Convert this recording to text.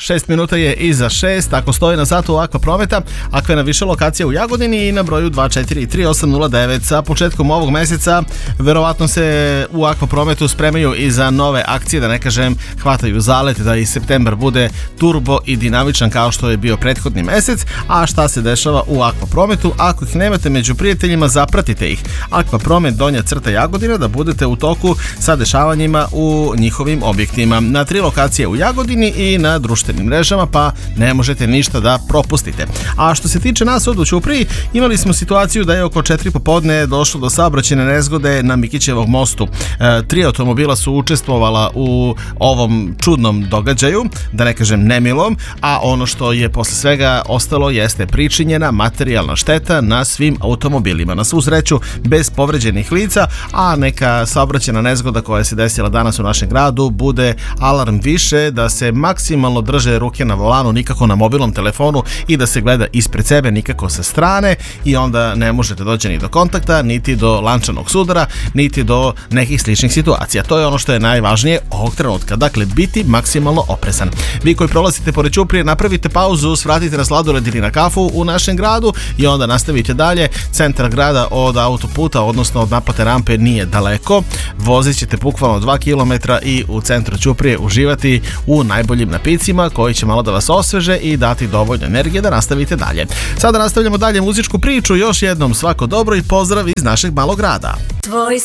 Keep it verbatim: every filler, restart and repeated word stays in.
šest minuta je iza šest, ako stoji na satu Aqua Prometa, Aqua je na više lokacija u Jagodini i na broju dva četiri tri osam nula devet. Sa početkom ovog meseca verovatno se u Aqua Prometu spremaju i za nove akcije, da ne kažem hvataju zalet da i septembar bude turbo i dinamičan kao što je bio prethodni mesec. A šta se dešava u Aqua Prometu? Ako ih nemate među prijateljima, zapratite ih. Aqua Promet Donja crta Jagodina, da budete u toku sa dešavanjima u njihovim objektima. Na tri lokacije u Jagodini i na društvenim mrežama, pa ne možete ništa da propustite. A što se tiče nas od u Ćupriji, imali smo situaciju da je oko četiri popodne došlo do saobraćajne nezgode na Mikićevom mostu. E, tri automobila su učestvovala u ovom čudnom događaju, da ne kažem nemilom, a ono što je posle svega ostalo jeste pričinjena materijalna šteta na svim automobilima. Na svu sreću bez povređenih lica, a neka saobraćajna nezgoda koja se desila danas u našem gradu bude alarm više da se maksimalno drže ruke na volanu, nikako na mobilnom telefonu i da se gleda ispred sebe, nikako sa strane, i onda ne možete doći ni do kontakta, niti do lančanog sudara, niti do nekih sličnih situacija. To je ono što je najvažnije ovog trenutka. Dakle, biti maksimalno oprezan. Vi koji prolazite pored Ćuprije, napravite pauzu, svratite na sladoled ili na kafu u našem gradu i onda nastavite dalje. Centar grada od autoputa, odnosno od naplate rampe, nije daleko. Vozit ćete bukvalno dva kilometra i u centru Ćuprije uživati u najboljim napicima koji će malo da vas osveže i dati dovoljno energije da nastavite dalje. Sada nastavljamo dalje muzičku priču. Još jednom svako dobro i pozdrav iz našeg malog grada. Tvoj